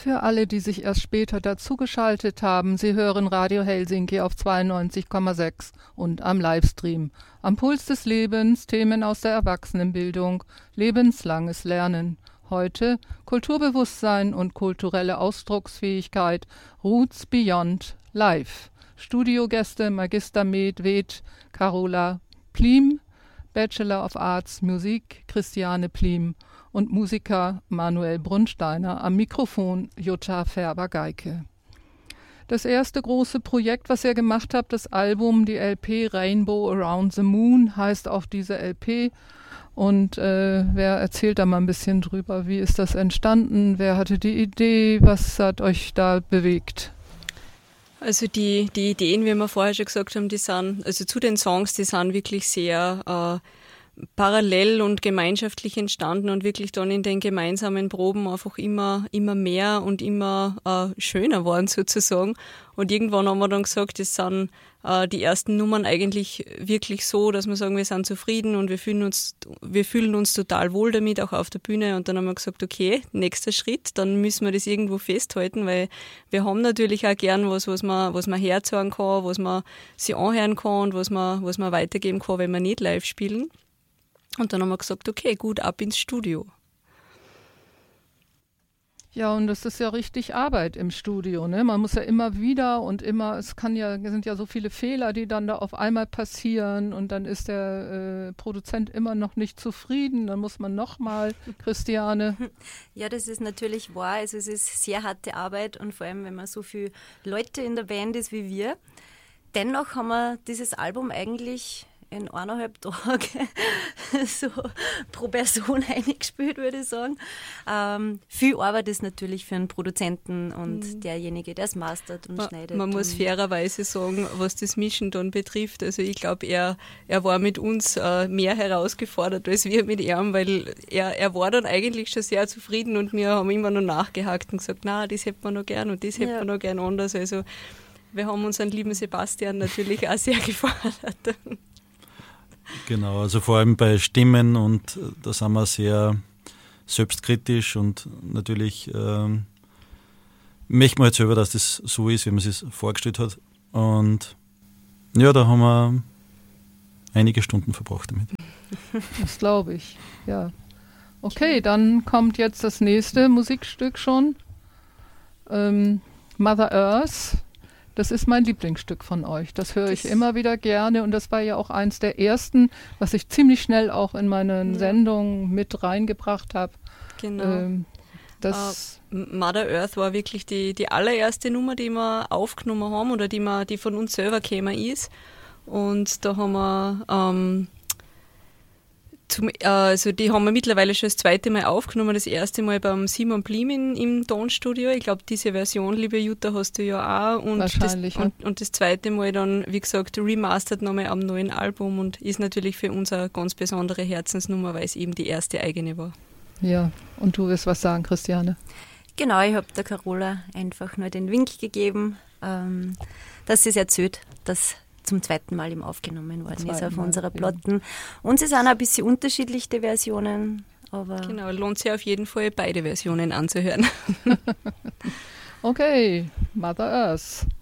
Für alle, die sich erst später dazugeschaltet haben, Sie hören Radio Helsinki auf 92,6 und am Livestream. Am Puls des Lebens, Themen aus der Erwachsenenbildung, lebenslanges Lernen. Heute Kulturbewusstsein und kulturelle Ausdrucksfähigkeit, Roots Beyond Live. Studiogäste Magister Med Ved Carola Plim, Bachelor of Arts Musik Christiane Plim und Musiker Manuel Brunsteiner, am Mikrofon Jutta Färber-Geike. Das erste große Projekt, was ihr gemacht habt, das Album, die LP Rainbow Around the Moon, heißt auch diese LP. Und wer erzählt da mal ein bisschen drüber? Wie ist das entstanden? Wer hatte die Idee? Was hat euch da bewegt? Also die Ideen, wie wir vorher schon gesagt haben, die sind, also zu den Songs, die sind wirklich sehr parallel und gemeinschaftlich entstanden und wirklich dann in den gemeinsamen Proben einfach immer mehr und immer schöner waren sozusagen. Und irgendwann haben wir dann gesagt, das sind die ersten Nummern eigentlich wirklich so, dass wir sagen, wir sind zufrieden und wir fühlen uns total wohl damit, auch auf der Bühne. Und dann haben wir gesagt, okay, nächster Schritt, dann müssen wir das irgendwo festhalten, weil wir haben natürlich auch gern was man herzeigen kann, was man sich anhören kann und was man weitergeben kann, wenn wir nicht live spielen. Und dann haben wir gesagt, okay, gut, ab ins Studio. Ja, und das ist ja richtig Arbeit im Studio, ne? Man muss ja immer wieder und immer, sind ja so viele Fehler, die dann da auf einmal passieren und dann ist der Produzent immer noch nicht zufrieden, dann muss man nochmal, Christiane. Ja, das ist natürlich wahr, also es ist sehr harte Arbeit und vor allem, wenn man so viele Leute in der Band ist wie wir. Dennoch haben wir dieses Album eigentlich in 1,5 Tagen so pro Person eingespielt, würde ich sagen. Viel Arbeit ist natürlich für einen Produzenten und derjenige, der es mastert und schneidet. Man muss fairerweise sagen, was das Mischen dann betrifft. Also ich glaube, er war mit uns mehr herausgefordert als wir mit ihm, weil er war dann eigentlich schon sehr zufrieden und wir haben immer noch nachgehakt und gesagt, na, das hätten wir noch gern und das hätten wir noch gern anders. Also wir haben unseren lieben Sebastian natürlich auch sehr gefordert. Genau, also vor allem bei Stimmen und da sind wir sehr selbstkritisch und natürlich möchten wir halt selber, dass das so ist, wie man es sich vorgestellt hat. Und ja, da haben wir einige Stunden verbracht damit. Das glaube ich, ja. Okay, dann kommt jetzt das nächste Musikstück schon. Mother Earth. Das ist mein Lieblingsstück von euch. Das höre ich immer wieder gerne und das war ja auch eins der ersten, was ich ziemlich schnell auch in meine Sendung mit reingebracht habe. Genau. Mother Earth war wirklich die allererste Nummer, die wir aufgenommen haben oder die von uns selber gekommen ist. Und da haben wir die haben wir mittlerweile schon das zweite Mal aufgenommen, das erste Mal beim Simon Plim im Tonstudio. Ich glaube, diese Version, liebe Jutta, hast du ja auch. Und wahrscheinlich. Und das zweite Mal dann, wie gesagt, remastert nochmal am neuen Album und ist natürlich für uns eine ganz besondere Herzensnummer, weil es eben die erste eigene war. Ja, und du wirst was sagen, Christiane? Genau, ich habe der Carola einfach nur den Wink gegeben, dass sie es erzählt, dass zum zweiten Mal ihm aufgenommen worden ist auf unserer Platten. Und sie sind ein bisschen unterschiedlich, die Versionen. Aber genau, lohnt sich auf jeden Fall, beide Versionen anzuhören. Okay, Mother Earth.